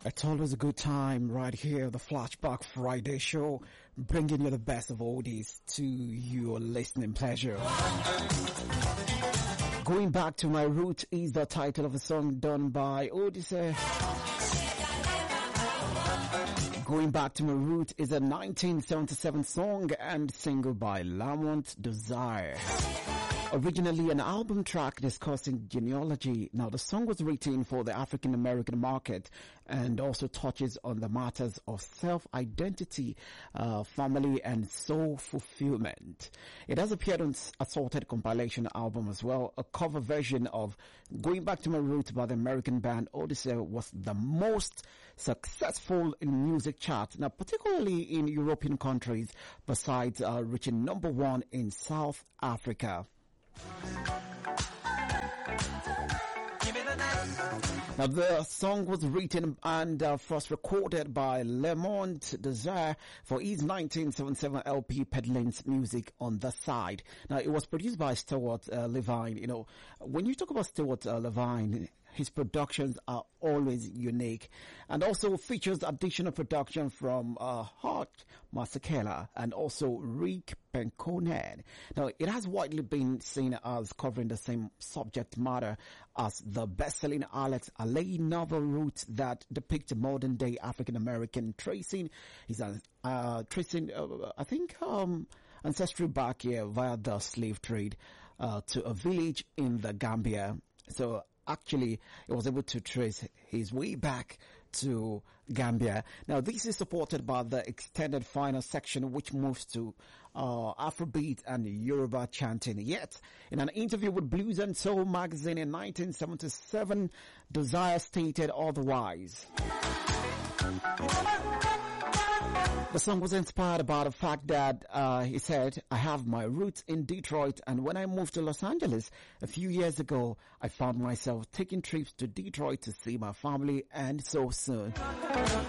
It's always a good time right here, the Flashback Friday show, bringing you the best of oldies to your listening pleasure. Going Back to My Root is the title of a song done by Odyssey. Going Back to My Root is a 1977 song and single by Lamont Dozier. Originally an album track discussing genealogy. Now the song was written for the African American market and also touches on the matters of self-identity, family and soul fulfillment. It has appeared on Assaulted compilation album as well. A cover version of Going Back to My Roots by the American band Odyssey was the most successful in music charts, now particularly in European countries, besides reaching number one in South Africa. Now the song was written and first recorded by Lamont Dozier for his 1977 LP Pedlin's Music on the Side. Now it was produced by Stuart Levine. You know, when you talk about Stuart Levine, his productions are always unique and also features additional production from Hart Masekela and also Rick Penconen. Now, it has widely been seen as covering the same subject matter as the best-selling Alex Haley novel Roots that depict modern-day African-American tracing ancestry back here via the slave trade to a village in the Gambia. So actually, he was able to trace his way back to Gambia. Now, this is supported by the extended final section, which moves to Afrobeat and Yoruba chanting. Yet, in an interview with Blues and Soul magazine in 1977, Dozier stated otherwise. The song was inspired by the fact that, he said, I have my roots in Detroit, and when I moved to Los Angeles a few years ago, I found myself taking trips to Detroit to see my family, and so soon